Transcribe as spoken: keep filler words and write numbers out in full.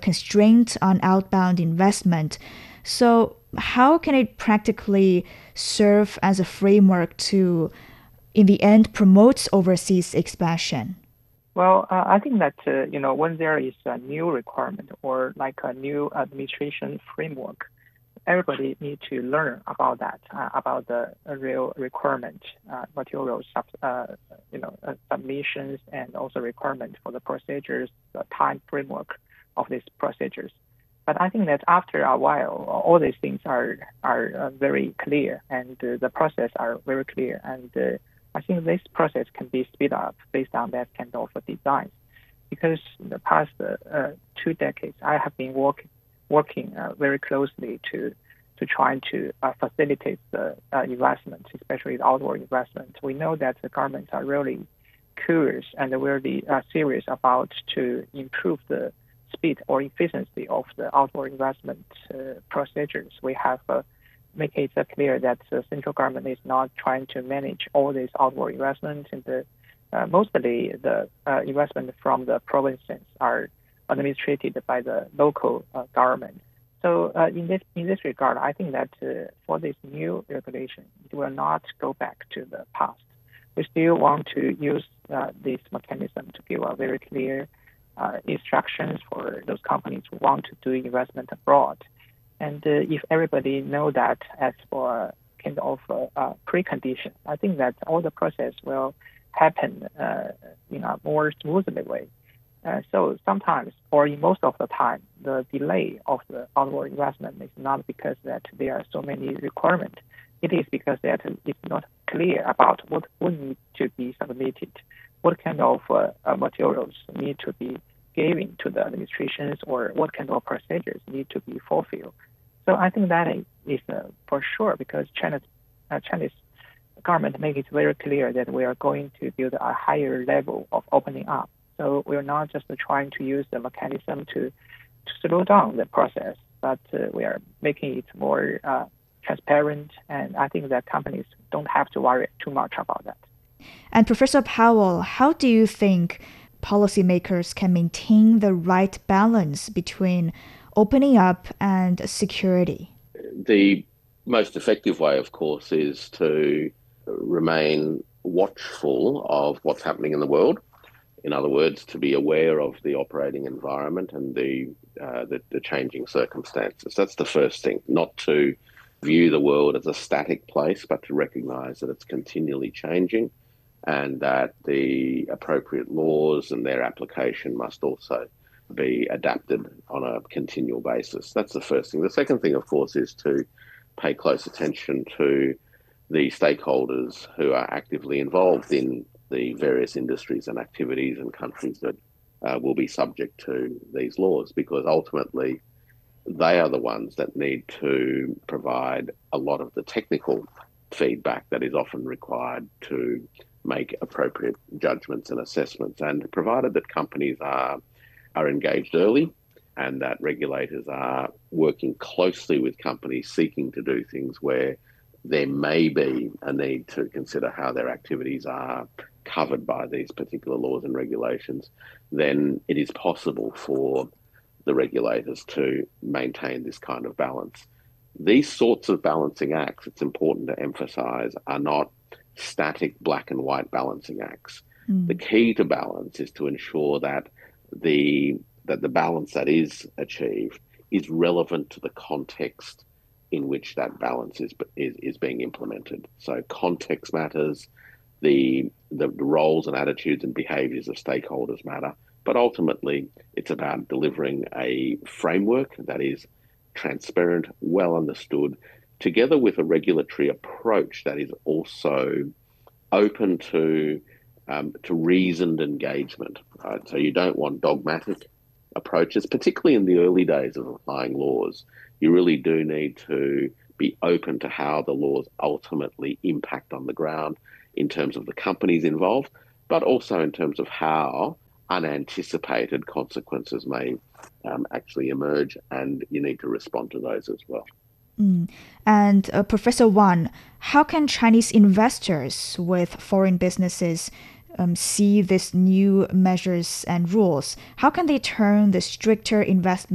constraint on outbound investment. So how can it practically serve as a framework to, in the end, promote overseas expansion? Well, uh, I think that, uh, you know, when there is a new requirement or like a new administration framework, everybody needs to learn about that, uh, about the uh, real requirement, uh, materials, sub, uh, you know, uh, submissions, and also requirement for the procedures, the time framework of these procedures. But I think that after a while, all these things are are uh, very clear, and uh, the process are very clear, and uh, I think this process can be speed up based on that kind of design. Because in the past uh, uh, two decades, I have been working working uh, very closely to to try to uh, facilitate the uh, investment, especially the outward investment. We know that the governments are really curious and really uh, serious about to improve the speed or efficiency of the outward investment uh, procedures. We have uh, make it uh, clear that the central government is not trying to manage all this outward investment, and the, uh, mostly the uh, investment from the provinces are administrated by the local uh, government. So uh, in this in this regard, I think that uh, for this new regulation, it will not go back to the past. We still want to use uh, this mechanism to give a very clear uh, instructions for those companies who want to do investment abroad. And uh, if everybody know that as for kind of uh, uh, precondition, I think that all the process will happen uh, in a more smoothly way. Uh, so sometimes, or in most of the time, the delay of the outward investment is not because that there are so many requirements. It is because that it's not clear about what would need to be submitted, what kind of uh, uh, materials need to be given to the administrations, or what kind of procedures need to be fulfilled. So I think that is uh, for sure because China's uh, Chinese government make it very clear that we are going to build a higher level of opening up. So we're not just trying to use the mechanism to, to slow down the process, but uh, we are making it more uh, transparent. And I think that companies don't have to worry too much about that. And Professor Powell, how do you think policymakers can maintain the right balance between opening up and security? The most effective way, of course, is to remain watchful of what's happening in the world. In other words, to be aware of the operating environment and the, uh, the the changing circumstances. That's the first thing, not to view the world as a static place, but to recognise that it's continually changing and that the appropriate laws and their application must also be adapted on a continual basis. That's the first thing. The second thing, of course, is to pay close attention to the stakeholders who are actively involved in the various industries and activities and countries that uh, will be subject to these laws, because ultimately they are the ones that need to provide a lot of the technical feedback that is often required to make appropriate judgments and assessments. And provided that companies are are engaged early and that regulators are working closely with companies seeking to do things where there may be a need to consider how their activities are covered by these particular laws and regulations, then it is possible for the regulators to maintain this kind of balance. These sorts of balancing acts, it's important to emphasise, are not static black and white balancing acts. Mm. The key to balance is to ensure that the that the balance that is achieved is relevant to the context in which that balance is is, is being implemented. So context matters, the, the the roles and attitudes and behaviours of stakeholders matter, but ultimately it's about delivering a framework that is transparent, well understood, together with a regulatory approach that is also open to um, to reasoned engagement. Right? So you don't want dogmatic approaches, particularly in the early days of applying laws. You really do need to be open to how the laws ultimately impact on the ground in terms of the companies involved, but also in terms of how unanticipated consequences may um, actually emerge, and you need to respond to those as well. Mm. And uh, Professor Wan, how can Chinese investors with foreign businesses um, see these new measures and rules? How can they turn the stricter investment